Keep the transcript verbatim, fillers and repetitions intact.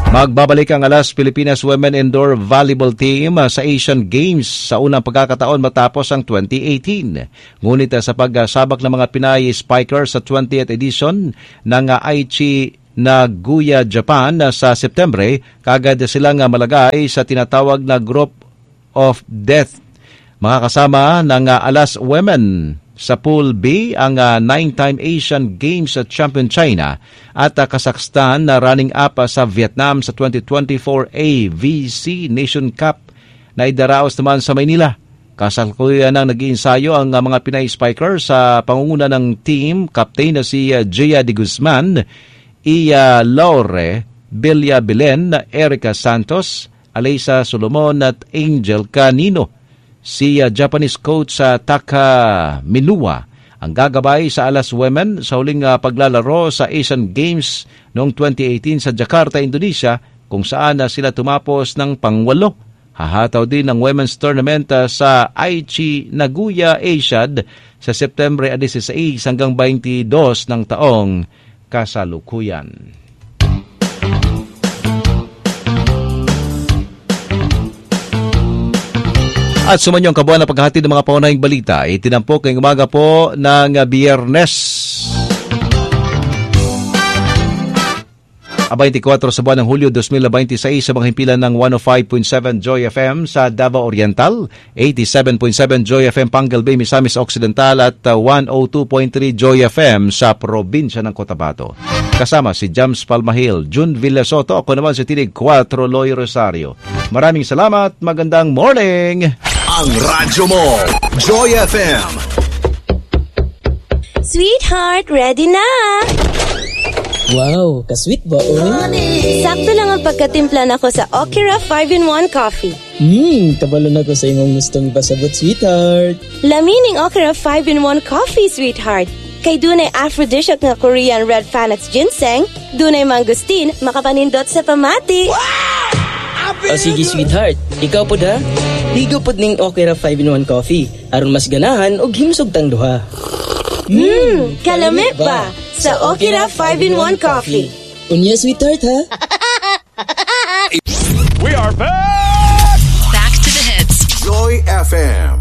Magbabalik ang Alas Pilipinas Women Indoor Volleyball Team sa Asian Games sa unang pagkakataon matapos ang twenty eighteen. Ngunit sa pagsabak ng mga Pinay Spikers sa twentieth edition ng Aichi Nagoya, Japan sa Setyembre, kagad silang malagay sa tinatawag na Group of Death. Mga kasama ng Alas Women sa Pool B ang uh, nine-time Asian Games Champion China at uh, Kazakhstan na running up uh, sa Vietnam sa twenty twenty-four A V C Nation Cup na idaraos naman sa Maynila. Kasalukuyan nang nag-iinsayo ang uh, mga Pinay Spikers sa pangunguna ng team, captain na si uh, Gia de Guzman, Iya Laure, Belia Belen, Erica Santos, Alaysa Solomon at Angel Canino. Si uh, Japanese coach sa uh, Taka Minua ang gagabay sa Alas Women sa huling uh, paglalaro sa Asian Games noong twenty eighteen sa Jakarta, Indonesia, kung saan uh, sila tumapos ng pangwalo. Hahataw din ang women's tournament uh, sa Aichi Nagoya Asiad sa Setyembre sixteen hanggang twenty-two ng taong kasalukuyan. At sumanyong kabuuan na paghahatid ng mga paunahing balita, itinampok ngayong umaga po ng Biyernes. twenty-four sa buwan ng Hulyo twenty twenty-six sa mga himpilan ng one oh five point seven Joy F M sa Davao Oriental, eighty-seven point seven Joy F M Pangal Bay, Misamis Occidental at one oh two point three Joy F M sa probinsya ng Cotabato. Kasama si Jams Palmahil, June Villasoto, ako naman si Tinig Cuatro Loy Rosario. Maraming salamat, magandang morning! Ang radyo mo, Joy F M. Sweetheart, ready na! Wow, ka-sweet ba, oy? Sakto lang ang pagkatimpla nako sa Okira five in one coffee. Hmm, kabalo na ko sa imong gustong pasabot, sweetheart. Lamining Okira five in one coffee, sweetheart. Kay dunay aphrodisiac nga Korean red Panax ginseng, dunay mangustin, makapanindot sa pamati. Wow! O sige, sweetheart, ikaw po da? Higo po ning Okira five in one coffee, aron mas ganahan og himsog tang duha. Hmm, kalami ba? Sa Okira five in one coffee. Unya, sweetheart, ha? We are back! Back to the hits. Joy F M.